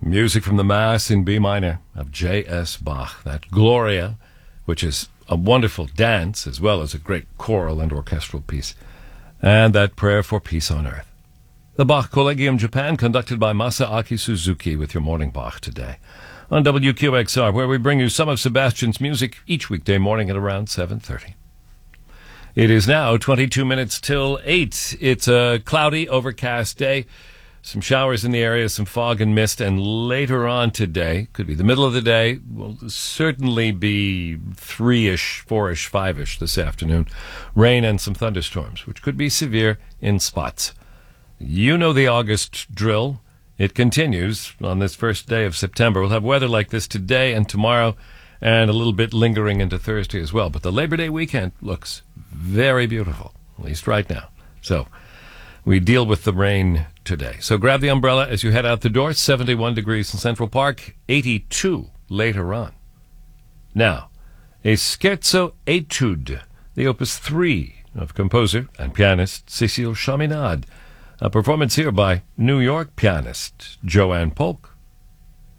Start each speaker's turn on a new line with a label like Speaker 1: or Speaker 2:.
Speaker 1: Music from the Mass in B minor of J.S. Bach. That Gloria, which is a wonderful dance as well as a great choral and orchestral piece. And that Prayer for Peace on Earth. The Bach Collegium Japan, conducted by Masaaki Suzuki, with your morning Bach today on WQXR, where we bring you some of Sebastian's music each weekday morning at around 7:30. It is now 22 minutes till 8. It's a cloudy, overcast day. Some showers in the area, some fog and mist, and later on today, could be the middle of the day, will certainly be 3-ish, 4-ish, 5-ish this afternoon. Rain and some thunderstorms, which could be severe in spots. You know the August drill. It continues on this first day of September. We'll have weather like this today and tomorrow, and a little bit lingering into Thursday as well. But the Labor Day weekend looks very beautiful, at least right now. So we deal with the rain today. So grab the umbrella as you head out the door. 71 degrees in Central Park, 82 later on. Now, a Scherzo Etude, the Opus 3 of composer and pianist Cécile Chaminade. A performance here by New York pianist Joanne Polk.